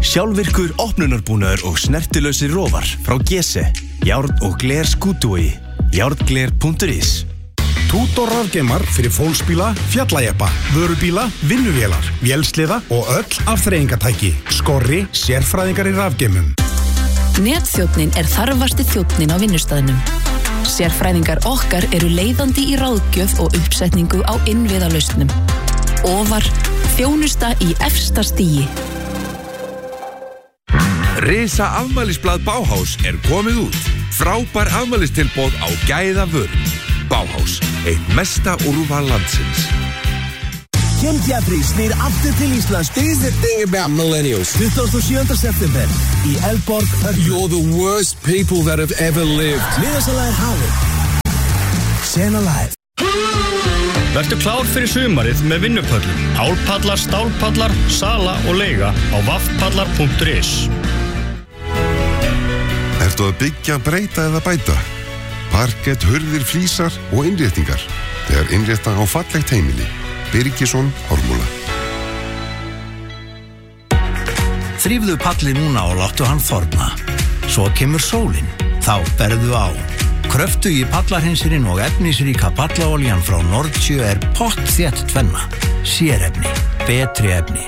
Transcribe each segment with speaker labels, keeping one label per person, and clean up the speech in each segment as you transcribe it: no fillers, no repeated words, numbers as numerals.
Speaker 1: Sjálfvirkur opnunarbúnaður og snertilausir rófar frá Gese. Járn og gler skútuvogi. Járngler.is.
Speaker 2: Tútor rafgeimar fyrir fólksbíla, fjallajeppa, vörubíla, vinnuvélar, vélsliða og öll afþreyingatæki. Skorri, sérfræðingar í rafgeimum.
Speaker 3: Netþjónninn þarfasti þjónninn á vinnustaðnum. Sérfræðingar okkar eru leiðandi í ráðgjöf og uppsetningu á innviðalausnum. Ofar, þjónusta í efsta stigi.
Speaker 4: Risa afmælisblað Bauhaus komið út. Frábær afmælistilboð á gæða vörum. Bauhaus, eitt mesta úrval landsins.
Speaker 5: Kim Jeffries snýr aftur til Íslands. This is the thing about millennials. 27. september í Elborg.
Speaker 6: You're the worst people that have ever lived.
Speaker 5: Miðasalæðir hafið. Sena live.
Speaker 7: Vertu klár fyrir sumarið með vinnupöllum. Álpallar, stálpallar, sala og leiga á vaffpallar.is.
Speaker 8: Ertu að byggja, breyta eða bæta? Parkett, hurðir, flísar og innréttingar. Þegar innrétta á fallegt heimili. Birgisson, Ármúla.
Speaker 9: Þrífðu palli núna og láttu hann þorna. Svo kemur sólin. Þá berðu á. Kröftugi pallarhinsirinn og efnisríka pallaoljan frá Nordsjö pottþétt tvenna. Sérefni, betri efni.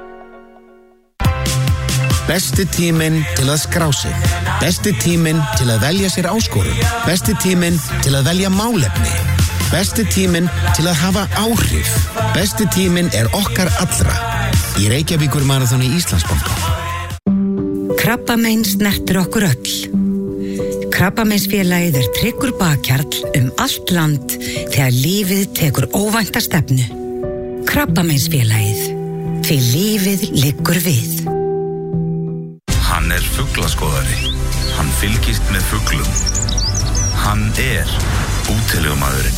Speaker 10: Besti tíminn til að skrá sig. Besti tíminn til að velja sér áskorun. Besti tíminn til að velja málefni. Besti tíminn til að hafa áhrif. Besti tíminn okkar allra. Í Reykjavíkur maraþoni Íslandsbanka.
Speaker 11: Krabbamein snertir okkur öll. Krabbameinsfélagið tryggur bakkjarl allt land þegar lífið tekur óvænta stefnu. Krabbameinsfélagið. Því lífið liggur við.
Speaker 12: Hann fuglaskoðari. Hann fylgist með fuglum. Hann útilegumaðurinn.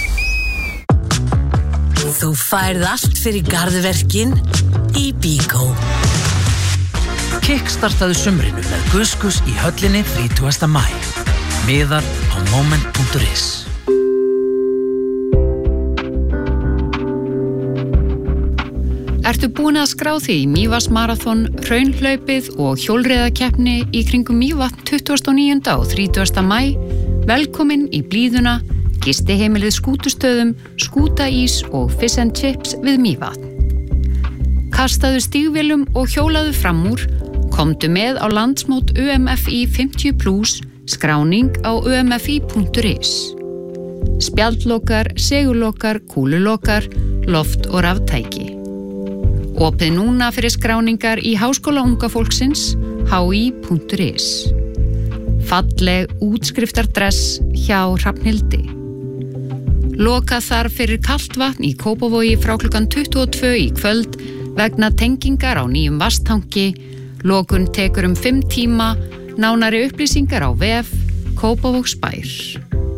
Speaker 3: Þú færð allt fyrir garðverkin í Bíkó.
Speaker 13: Kickstartaðu sumrinu með Guskus í höllinni 30. maí. Miðar á moment.is.
Speaker 14: Ertu búin að skrá þig í Mývatnsmaraþon, hraunhlaupið og hjólreiðakeppni í kringum Mývatn 29. og 30. maí? Velkomin í blíðuna, gistiheimilið Skútustöðum, skútaís og fish and chips við Mývatn. Kastaðu stígvélum og hjólaðu fram úr. Komdu með á landsmót UMFI 50+, skráning á umfi.is. Spjaldlokar, segulokar, kúlulokar, loft- og raftæki. Opið núna fyrir skráningar í Háskóla unga fólksins, hi.is. Falleg útskriftardress hjá Hrafnhildi. Loka þar fyrir kalt vatn í Kópavogi frá klukkan 22 í kvöld vegna tengingar á nýjum vatnstanki. Lokun tekur 5 tíma, nánari upplýsingar á vef Kópavogsbær.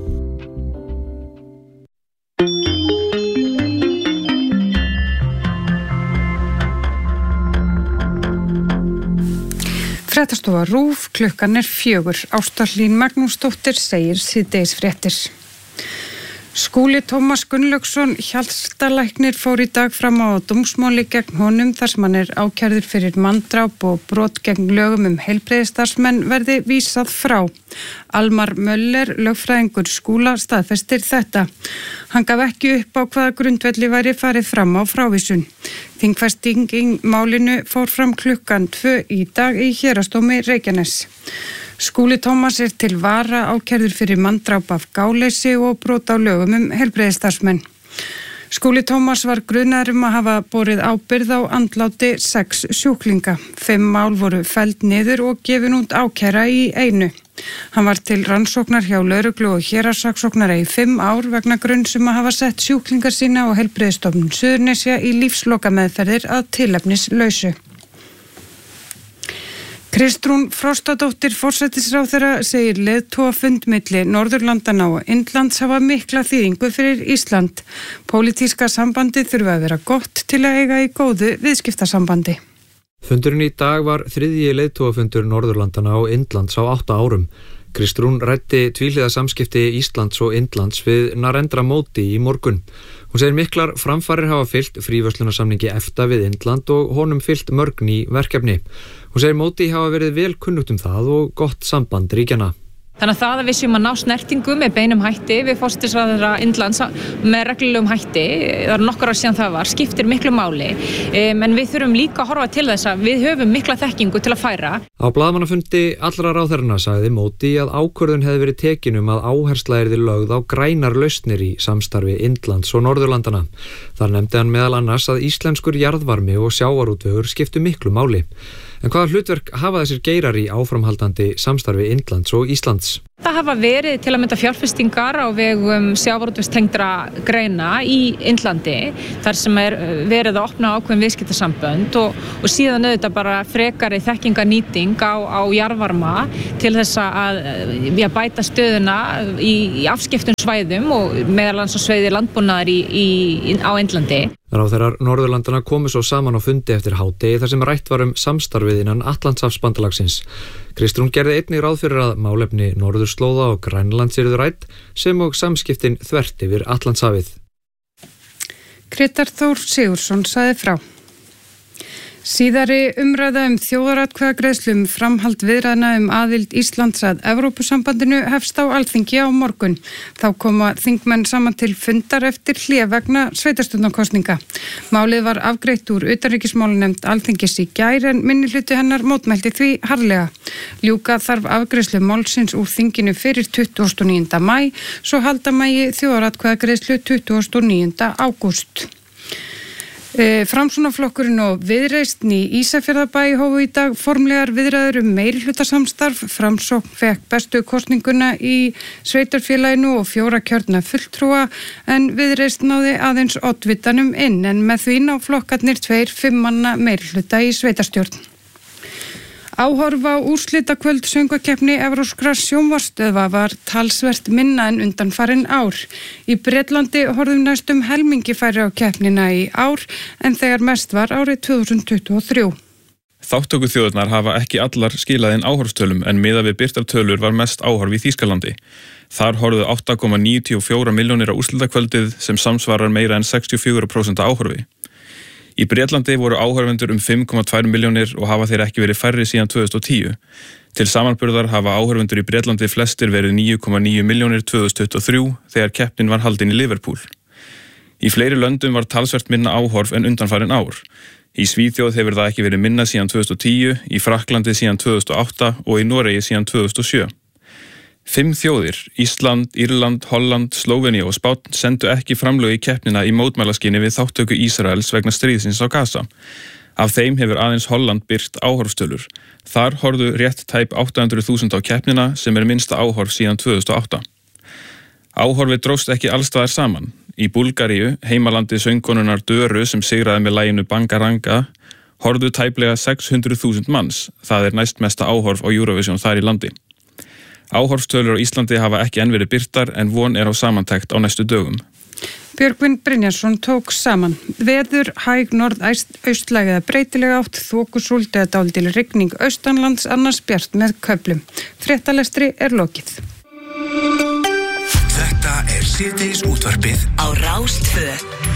Speaker 15: Fréttastofa RÚV, klukkan 4. Ásta Hlín Magnúsdóttir segir síðdegisfréttir. Skúli Tómas Gunnlaugsson, hjartalæknir, fór í dag fram á dómsmáli gegn honum þar sem hann ákærður fyrir manndráp og brot gegn lögum heilbrigðisstarfsmenn verði vísað frá. Almar Möller, lögfræðingur Skúla, staðfestir þetta. Hann gaf ekki upp á hvaða grundvelli væri farið fram á frávísun. Þingfestingin málinu fór fram klukkan 2 í dag í Héraðsdómi Reykjaness. Skúli Tómas til vara ákærður fyrir manndráp af gáleysi og brot á lögum heilbrigðisstarfsmenn. Skúli Tómas var grunaður að hafa borið ábyrgð á andláti 6 sjúklinga. 5 mál voru felld niður og gefin út ákæra í einu. Hann var til rannsóknar hjá lögreglu og héraðssaksóknara í 5 ár vegna gruns að hafa sett sjúklingar sína og heilbrigðisstofnun Suðurnesja í lífslokameðferðir að tilefnislausu. Kristrún Frostadóttir forsætisráðherra segir leiðtogafund milli Norðurlandana og Indlands hafa mikla þýðingu fyrir Ísland. Pólitíska sambandið þurfi að vera gott til að eiga í góðu viðskiptasambandi.
Speaker 16: Fundurinn í dag var 3. leiðtogafundur Norðurlandana og Indlands á 8 árum. Kristrún ræddi tvíhliða samskipti Íslands og Indlands við Narendra Modi í morgun. Hún segir miklar framfarir hafa fylgt fríverslunarsamningi EFTA við Indland og honum fylgt mörg ný verkefni. Hún segir Modi hafa verið vel kunnugt það og gott samband ríkjanna.
Speaker 17: Þannig að það að við séum að ná snertingu með beinum hætti við forsætisráðherra Indlands með reglulegum hætti, það nokkur ár síðan það var, skiptir miklu máli, en við þurfum líka að horfa til þess að við höfum mikla þekkingu til að færa.
Speaker 16: Á blaðamannafundi allra ráðherrana sagði Modi að ákvörðun hefði verið tekin að áhersla yrði lögð á grænar lausnir í samstarfi Indlands og Norðurlandana. Þar nefndi hann meðal annars að íslenskur jarðvarmi og sjávarútvegur skiptu miklu máli. En hvaða hlutverk hafa þessir geirar í áframhaldandi samstarfi Indlands og Íslands?
Speaker 17: Það hafa verið til að mynda fjárfestingar á vegum sjávarútvegstengdra greina í Indlandi, þar sem verið að opna ákveðin viðskiptasambönd og síðan auðvitað bara frekari þekkingarnýting á jarðvarma til þess að bæta stöðuna í afskiptum svæðum og meðal annars á svæði landbúnaðar á Indlandi.
Speaker 16: Ráðherrar Norðurlandana komu svo saman á fundi eftir hádegi þar sem rætt var samstarfið innan Atlantshafsbandalagsins. Kristrún gerði einnig ráð fyrir að málefni Norðurslóða og Grænlands yrðu rædd sem og samskiptin þvert yfir Atlantshafið.
Speaker 15: Grétar Þór Sigurðsson sagði frá. Síðari umræða þjóðaratkvæðagreiðslu framhald viðræðna aðild Íslands að Evrópusambandinu hefst á Alþingi á morgun. Þá koma þingmenn saman til fundar eftir hlé vegna sveitarstjórnarkosninga. Málið var afgreitt úr utanríkismálanefnd Alþingis í gær en minnihluti hennar mótmælti því harðlega. Ljúka þarf afgreiðslu málsins úr þinginu fyrir 29. maí, svo halda megi þjóðaratkvæðagreiðslu 29. ágúst. Framsóknarflokkurinn og Viðreisn í Ísafjarðarbæ hófu í dag formlegar viðræður meirihlutasamstarf. Framsókn fékk bestu kosninguna í sveitarfélaginu og 4 kjörna fulltrúa en Viðreisn náði aðeins oddvitanum inn en með því ná flokkarnir 2 5 manna meirihluta í sveitarstjórn. Áhorf á úrslitakvöld söngvakeppni evrópskra sjónvarpsstöðva var talsvert minna en undanfarin ár. Í Bretlandi horfðum næstum helmingi færri á keppnina í ár en þegar mest var árið 2023.
Speaker 18: Þátttökuþjóðirnar hafa ekki allar skilað inn áhorfstölum en miðað við birtar tölur var mest áhorf í Þýskalandi. Þar horfðu 8,94 milljónir á úrslitakvöldið sem samsvarar meira en 64% áhorfi. Í Bretlandi voru áhorfendur 5,2 milljónir og hafa þeir ekki verið færri síðan 2010. Til samanburðar hafa áhorfendur í Bretlandi flestir verið 9,9 milljónir 2023 þegar keppnin var haldin í Liverpool. Í fleiri löndum var talsvert minna áhorf en undanfarin ár. Í Svíþjóð hefur það ekki verið minna síðan 2010, í Frakklandi síðan 2008 og í Noregi síðan 2007. 5 þjóðir, Ísland, Írland, Holland, Slóvenía og Spánn sendu ekki framlög í keppnina í mótmælaskyni við þátttöku Ísraels vegna stríðsins á Gaza. Af þeim hefur aðeins Holland birt áhorfstölur. Þar horfðu rétt tæp 800.000 á keppnina sem minnsta áhorf síðan 2008. Áhorfi dróst ekki allstaðar saman. Í Búlgaríu, heimalandi söngkonunnar Döru sem sigraði með laginu Bangaranga, horfðu tæplega 600.000 manns. Það næstmesta áhorf á Eurovision þar í landi. Áhorfstölur á Íslandi hafa ekki enn verið birtar en von á samantekt á næstu dögum.
Speaker 15: Björgvin Brynjarsson tók saman. Veður, hæg norðaustlæg eða breytileg átt, þokusúld eða dálítil rigning austanlands, annars bjart með köflum. Fréttalestri lokið.
Speaker 19: Þetta síðdegis útvarpið á Rás 2.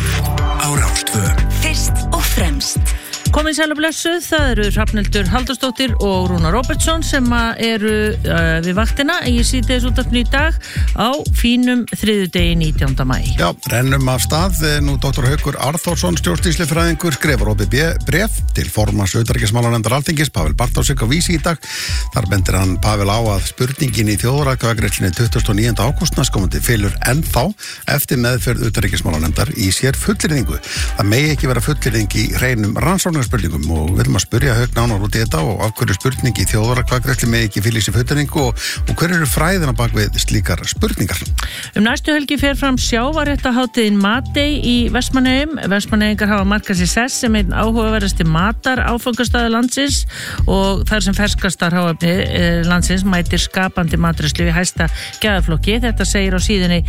Speaker 19: Fyrst og fremst.
Speaker 20: Komin sæl og blessuð, það eru Hrafnhildur Halldórsdóttir og Rúnar Róbertsson sem eru við vaktina í síðdegis útvarpinu í dag á fínum þriðjudegi 19. maí.
Speaker 2: Já, rennum af stað. Nú Dr. Haukur Arþórsson, stjórnsýslufræðingur, skrifar opið bréf til formanns utanríkismálanefndar Alþingis, Pavel Bartósik á Vísi í dag. Þar bendir hann Pavel á að spurningin í þjóðaratkvæðagreiðslunni 29. ágúst næstkomandi fylur ennþá eftir meðferð utanríkismálanefndar í sér fullyrðingu. Það megi ekki vera fullyrðing í hreinum rannsóknarspurningum og við viljum að spyrja Hauk nánar út í þetta og af hverju spurning í þjóðaratkvæðagreiðslu megi ekki fylgja í sér fullyrðingu og hver eru fræðina bak við slíkar spurningar.
Speaker 20: Næstu helgi fer fram sjávarréttahátíðin Matey í Vestmannaeyjum. Vestmannaeyingar hafa markað sér sess sem einn áhugaverðasti matar áfangastaður landsins og þar sem ferskastar hráefni landsins mætir skapandi matreiðslu í hæsta gæðaflokki. Þetta segir á síðunni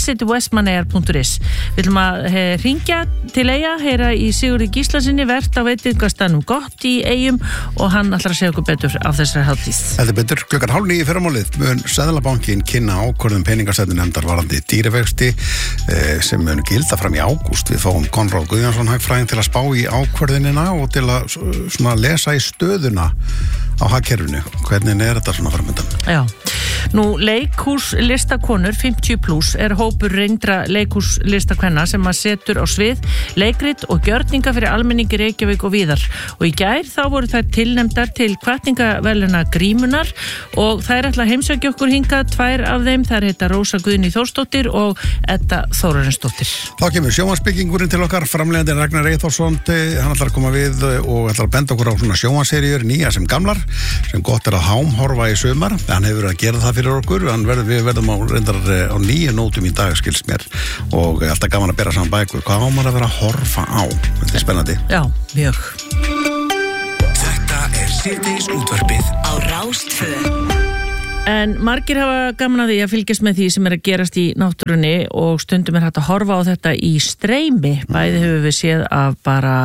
Speaker 20: visitwestmannaeyjar.is. Við viljum að hringja til Eyja, heyra í Sigurði Gíslasyni vert á veitingastaðnum Gott í Eyjum og hann ætlar að segja okkur betur af þessari hátíð.
Speaker 2: Þetta betur 8:30 í fyrramálið mun Seðlabankinn kynna ákvörðun peningastefnunefndar varðandi dýravexti sem mun gilda fram í ágúst. Við fáum Konráð Guðjónsson hagfræðing til að spá í ákvörðunina og til að svona lesa í stöðuna á hagkerfinu. Hvernig þetta svona framöndan?
Speaker 20: Já. Nú, leikhúslistakonur 50+ er hópur reyndra leikhúslistakvenna sem að setur á svið leikrit og gjörninga fyrir almenningi Reykjavík og víðar. Og í gær þá voru þær tilnefndar til hvatningaverðlauna Grímunar og þær ætla að heimsækja okkur hingað, 2 af þeim, þær heita Rósa Guðný Þórsdóttir og Edda Þórarinsdóttir.
Speaker 2: Þá kemur sjónvarpsbyggingurinn til okkar, framleiðandi Ragnar Eyþórsson, hann ætlar að koma við og ætlar að benda okkur á svona sjónvarpsseríur, nýja sem gamlar, sem gott er að hámhorfa í sumar. Hann hefur að gera það fyrir okkur, við verðum á reyndar á 9 nótum í dag, skilst mér, og alltaf gaman að bera saman bækur. Hvað á maður að vera að horfa á? Þetta er spennandi.
Speaker 20: Já, mjög.
Speaker 19: Þetta er síðdeis útvarpið á Rás 2.
Speaker 20: En margir hafa gaman að því að fylgjast með því sem er að gerast í náttúrunni og stundum er hægt að horfa á þetta í streymi. Bæði höfum við séð af bara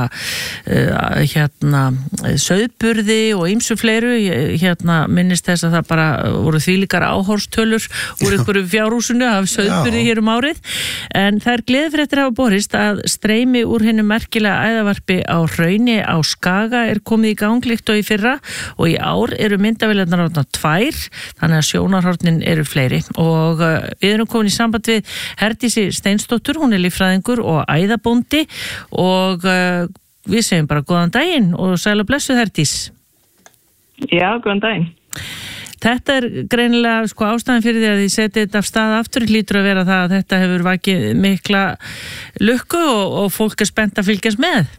Speaker 20: sauðburði og ýmsu fleiru. Minnist þess að það bara voru þvílíkar áhorstölur úr einhverju fjárhúsinu af sauðburði hér um árið. En það er gleðifréttir hafa borist að streymi úr hinnu merkilega æðavarpi á Hrauni á Skaga er komið í gang líkt og í fyrra og í ár eru myndavélarnar orðnar 2. Þannig að sjónarhornin eru fleiri og við erum komin í samband við Herdísi Steinsdóttur, hún er líffræðingur og æðabóndi og við segjum bara góðan daginn og sæl og blessuð Herdís.
Speaker 21: Já, góðan daginn.
Speaker 20: Þetta er greinilega ástæðan fyrir því að þið setið þetta af stað aftur, hlýtur að vera það að þetta hefur vakið mikla lukku og fólk er spennt að fylgjast með.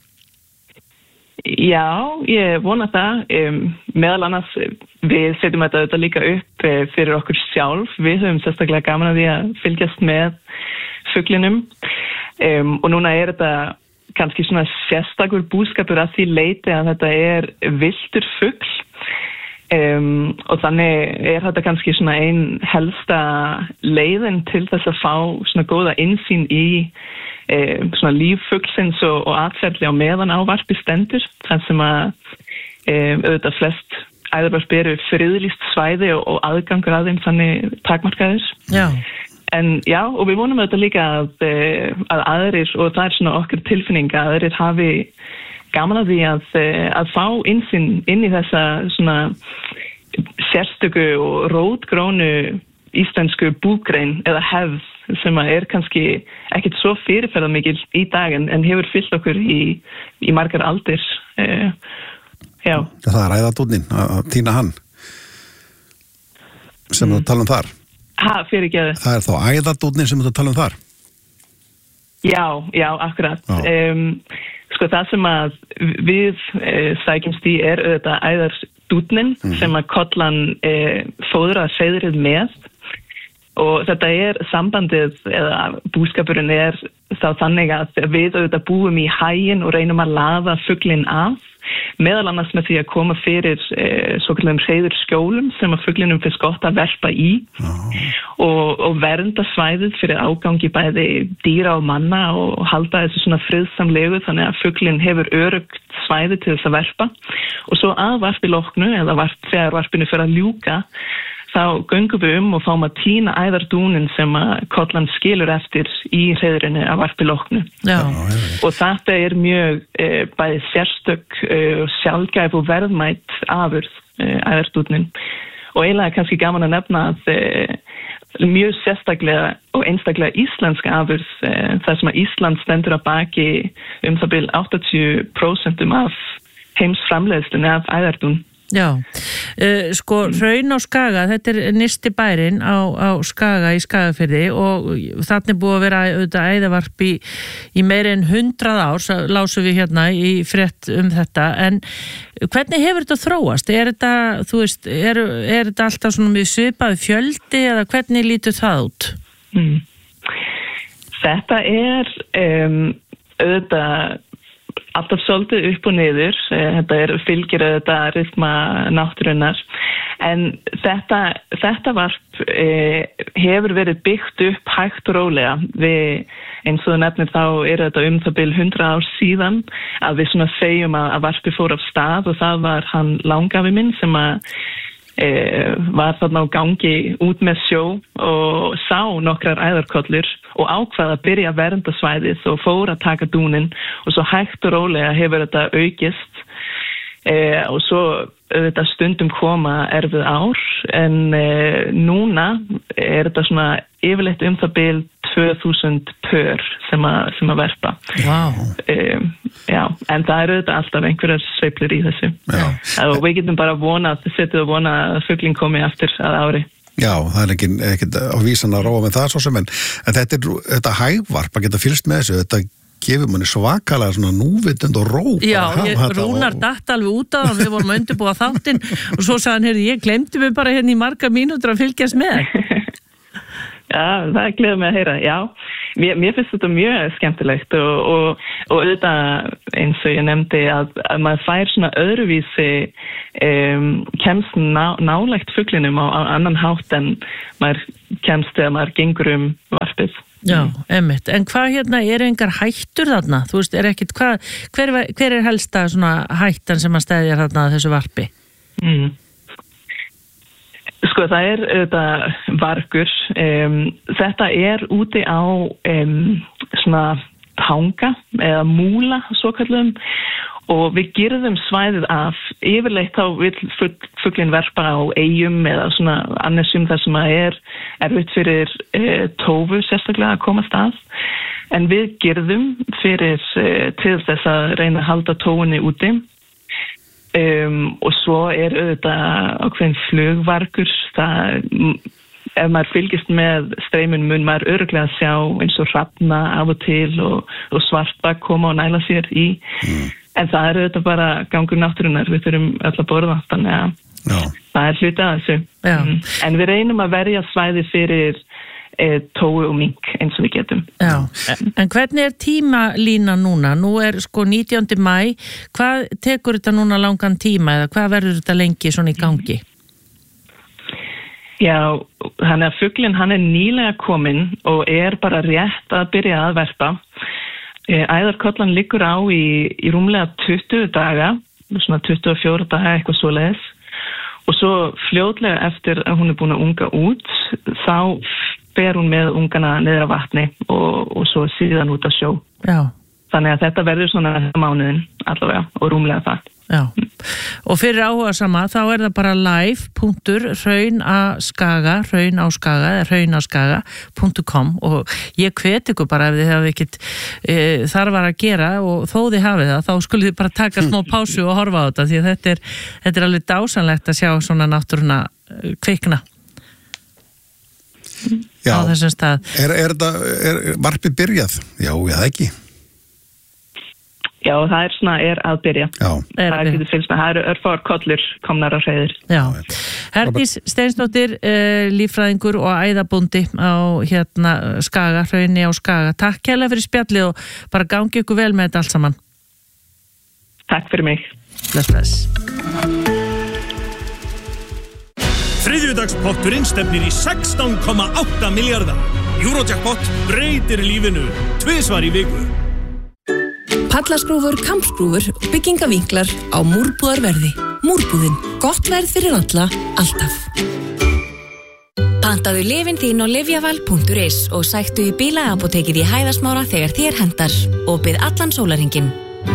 Speaker 21: Já, ég vona það. Meðal annars við setjum þetta líka upp fyrir okkur sjálf. Við höfum sérstaklega gaman að því að fylgjast með fuglinum og núna er þetta kannski svona sérstakur búskapur að því leiti að þetta er villtur fugl og þannig er þetta kannski svona ein helsta leiðin til þess að fá svona góða innsýn í svona líffuglsins og atferðli á meðan ávarpi stendur, þar sem að auðvitað flest æðarvarp eru friðlýst svæði og aðgangur að þeim þannig takmarkaðir.
Speaker 20: Já.
Speaker 21: En já, og við vonum auðvitað líka að aðrir, og það er svona okkar tilfinning, að aðrir hafi gaman að því að fá innsýn inn í þessa svona sérstöku og rótgrónu íslensku búgrein eða hefð sem er kannski ekkert svo fyrirferðarmikil í dag en hefur fyllt okkur í margar aldir. Já.
Speaker 2: Það er æðadúnnin að týna hann sem þú tala um þar.
Speaker 21: Fyrirgeðu.
Speaker 2: Það er þá æðadúnnin sem þú tala um þar.
Speaker 21: Já, akkurat. Það sem að við sækjumst í er auðvitað æðardúnnin sem að kollan fóðrar seiðrið með. Og þetta er sambandið, eða búskapurinn er þá þannig að við auðvitað búum í hæginn og reynum að laða fuglinn af, meðal annars með því að koma fyrir svokallum hreiðurskjólum sem að fuglinum finnst gott að verpa í og vernda svæðið fyrir ágangi bæði dýra og manna og halda þessu svona friðsamlegu þannig að fuglinn hefur öruggt svæði til þess að verpa og svo að varpi loknu eða þegar varpinu fyrir að ljúka þá göngum við og fáum að týna æðardúnin sem að kollan skilur eftir í hreiðrinu að varpi loknu.
Speaker 20: Já.
Speaker 21: Og þetta er mjög bæði sérstök og sjálfgæf og verðmætt afurð æðardúnin. Og eiginlega kannski gaman að nefna að mjög sérstaklega og einstaklega íslenska afurð þar sem að Ísland stendur að baki það bil 80% af heimsframleiðslunni af æðardún.
Speaker 20: Já, Hraun á Skaga, þetta er nyrsti bærinn á Skaga í Skagafirði og þarna er búið að vera auðvitað æðavarp í meira en 100 ár, lásum við hérna í frétt þetta, en hvernig hefur þetta þróast? Er þetta, þú veist, er þetta alltaf svona mjög svipaði fjöldi eða hvernig lítur það út?
Speaker 21: Þetta er auðvitað alltaf svolítið upp og niður, þetta fylgir þetta rytma náttúrunnar, en þetta varp hefur verið byggt upp hægt og rólega. Við, eins og nefnir þá þetta það bil 100 ár síðan að við svona segjum að varpi fór af stað, og það var hann langafi minn sem var þarna á gangi út með sjó og sá nokkrar æðarkollur og ákvað að byrja að vernda svæðið og fór að taka dúnin, og svo hægt og rólega hefur þetta aukist, og svo þetta stundum koma erfið ár, en núna þetta svona yfirleitt það bil 2000 pör sem að verpa.
Speaker 20: Wow.
Speaker 21: Já, en það þetta alltaf einhverjar sveiflur í þessu. Og við getum bara setið og vona að fuglinn komi aftur að ári.
Speaker 2: Já, það ekkert á vísan að róa með það svo sem, en þetta hægvarp að geta fylgst með þessu, þetta gefur manni svakalega svona núvitund og ró.
Speaker 20: Já, Rúnar datt alveg út af það, við vorum að undirbúa þáttinn og svo sagði hann, ég glemdi mig bara hérna í marga mínútur að fylgjast með.
Speaker 21: Já, það gleður mig að heyra, já. Mér finnst þetta mjög skemmtilegt og auðvitað eins og ég nefndi að maður fær svona öðruvísi kemst nálægt fuglinum á annan hátt en maður kemst þegar maður gengur varpið.
Speaker 20: Já, einmitt. En hvað engar hættur þarna? Þú veist, ekkit, hver helsta svona hættan sem að stæðja þarna að þessu varpi?
Speaker 21: Sko, það þetta vargur. Þetta úti á svona hanga eða múla, svo kallum, og við girðum svæðið af. Yfirleitt þá vill fuglinn verpa á eyjum eða svona annarsum þar sem erfitt fyrir tófu sérstaklega að komast að. En við girðum til þess að reyna að halda tófunni úti. Og svo auðvitað ákveðin flugvargur. Ef maður fylgist með streymun mun maður örugglega að sjá eins og hrafna af og til og svarta koma og næla sér í. En það auðvitað bara gangur náttúrunnar, við þurfum öll að borða, þannig að það hluti að þessu. En við reynum að verja svæði fyrir tóu og mink eins og við getum.
Speaker 20: Já, en hvernig tímalína núna? Nú sko 19. maí, hvað tekur þetta núna langan tíma eða hvað verður þetta lengi svona í gangi?
Speaker 21: Já, þannig að fuglinn hann nýlega kominn og bara rétt að byrja að verpa. Æðarkollan liggur á í rúmlega 20 daga, svona 24 daga eitthvað svoleiðis, og svo fljótlega eftir að hún búin að unga út, þá fer hún með ungana niður á vatni og svo síðan út á sjó.
Speaker 20: Já.
Speaker 21: Þannig að þetta verður svona mánuðin allavega og rúmlega það.
Speaker 20: Já, og fyrir áhugasama þá það bara live.hraun.skaga.com og ég hvet ykkur bara ef þið hafi ekkit þarfar að gera og þó þið hafið það, þá skulið þið bara taka smá pásu og horfa á þetta því að þetta alveg dásanlegt að sjá svona náttúruna kvikna.
Speaker 2: Já,
Speaker 20: á þessum stað.
Speaker 2: Er varpið byrjað? Já, eða ekki?
Speaker 21: Já, það svona að byrja.
Speaker 2: Já.
Speaker 21: Það getur fylgst með. Það örfáar kollur komnar á hreiður.
Speaker 20: Já. Herdís Steinsdóttir, líffræðingur og æðabundi á Skaga, Hrauni á Skaga. Takk kærlega fyrir spjallið og bara gangi ykkur vel með þetta allt saman.
Speaker 21: Takk fyrir mig.
Speaker 20: Bless.
Speaker 1: Þriðjudagspotturinn stefnir í 16,8 milljarða. Eurojackpot breytir lífinu 2 svar í viku.
Speaker 3: Pallaskrúfur, kampskrúfur og byggingavinklar á Múrbúðarverði. Múrbúðin, gott verð fyrir alla, alltaf. Pantaðu lyfin þín á livjaval.is og sæktu í bílaapotekið í Hæðasmára þegar þér hendar og bið allan sólarhringinn.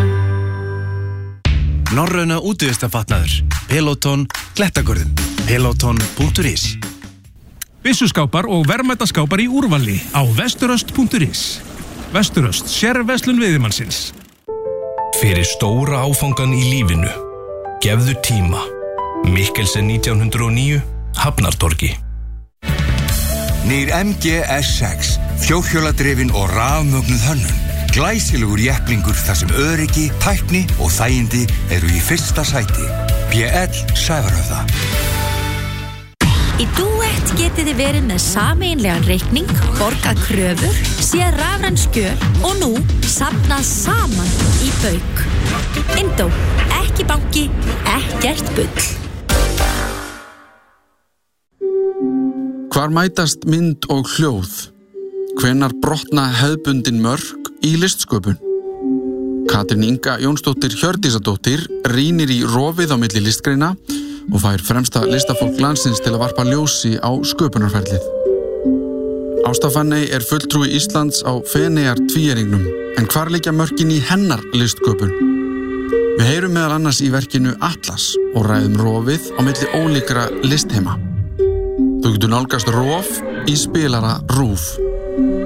Speaker 22: Norræna útivistarfatnaður, Peloton, Klettagörðin, peloton.is.
Speaker 23: Byssuskápar og verðmætaskápar í úrvalli á vesturöst.is. Vesturöst, sérverslun veiðimannsins.
Speaker 24: Fyrir stóra áfangan í lífinu. Gefðu tíma. Mikkelsen 1909, Hafnartorgi.
Speaker 25: Nýr MG S6, fjórhjóladrifin og rafmögnuð hönnun. Glæsilegur jepplingur þar sem öryggi, tækni og þægindi eru í fyrsta sæti. BL Sævarhöfða.
Speaker 4: Í Duett getið þið verið með sameiginlegan reikning, borgað kröfur, séð rafræn skjöl og nú safnað saman í bauk. Indó, ekki banki, ekkert bull.
Speaker 5: Hvar mætast mynd og hljóð? Hvenær brotna hefðbundin mörk í listsköpun? Katrín Inga Jónsdóttir Hjördísadóttir rýnir í rofið á milli listgreina og fær fremsta listafólk landsins til að varpa ljósi á sköpunarferlið. Ásta Fanney fulltrúi Íslands á Feneyjar tvíæringnum, en hvar liggja mörkin í hennar listsköpun? Við heyrum meðal annars í verkinu Atlas og ræðum rofið á milli ólíkra listheima. Þú getur nálgast rof í spilara RÚV.